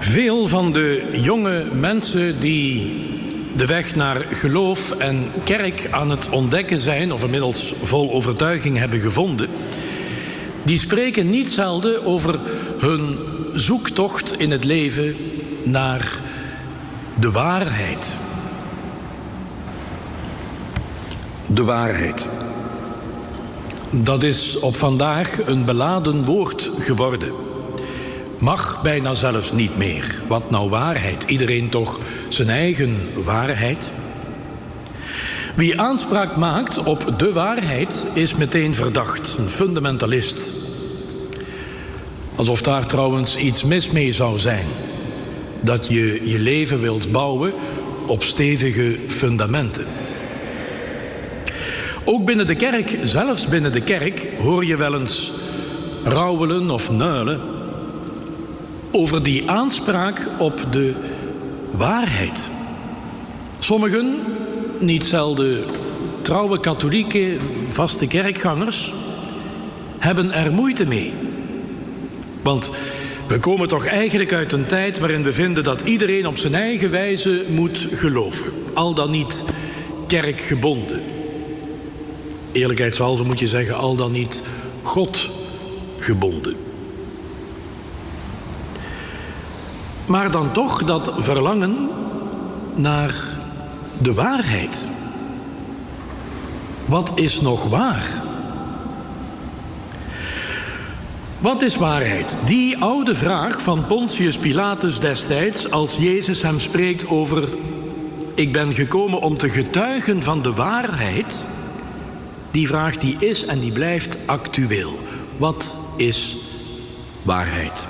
Veel van de jonge mensen die de weg naar geloof en kerk aan het ontdekken zijn, of inmiddels vol overtuiging hebben gevonden, die spreken niet zelden over hun zoektocht in het leven naar de waarheid. De waarheid. Dat is op vandaag een beladen woord geworden. Mag bijna zelfs niet meer. Wat nou waarheid? Iedereen toch zijn eigen waarheid? Wie aanspraak maakt op de waarheid is meteen verdacht. Een fundamentalist. Alsof daar trouwens iets mis mee zou zijn. Dat je je leven wilt bouwen op stevige fundamenten. Ook binnen de kerk, zelfs binnen de kerk, hoor je wel eens rauwelen of neulen over die aanspraak op de waarheid. Sommigen, niet zelden trouwe katholieke, vaste kerkgangers, hebben er moeite mee. Want we komen toch eigenlijk uit een tijd waarin we vinden dat iedereen op zijn eigen wijze moet geloven. Al dan niet kerkgebonden. Eerlijkheidshalve moet je zeggen, al dan niet God gebonden. Maar dan toch dat verlangen naar de waarheid. Wat is nog waar? Wat is waarheid? Die oude vraag van Pontius Pilatus destijds, als Jezus hem spreekt over: ik ben gekomen om te getuigen van de waarheid. Die vraag die is en die blijft actueel. Wat is waarheid?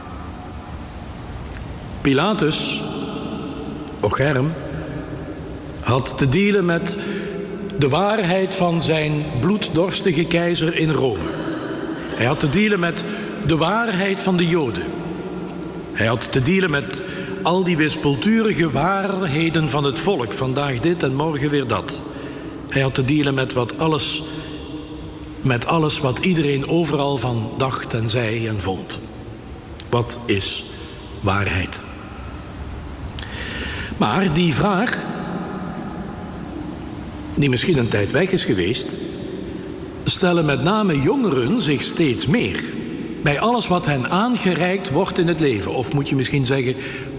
Pilatus, Ocherm, had te dealen met de waarheid van zijn bloeddorstige keizer in Rome. Hij had te dealen met de waarheid van de Joden. Hij had te dealen met al die wispelturige waarheden van het volk. Vandaag dit en morgen weer dat. Hij had te dealen met alles wat iedereen overal van dacht en zei en vond. Wat is waarheid? Maar die vraag, die misschien een tijd weg is geweest, stellen met name jongeren zich steeds meer. Bij alles wat hen aangereikt wordt in het leven. Of moet je misschien zeggen,